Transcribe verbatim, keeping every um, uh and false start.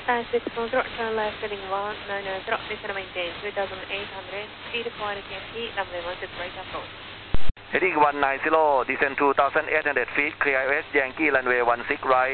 Uh, six one zero, turn left, heading one nine zero, descend maintain three thousand eight hundred, speed point T M P, runway one six right approach. Heading one nine zero, descend two thousand eight hundred feet, clear I O S Yankee runway one six right.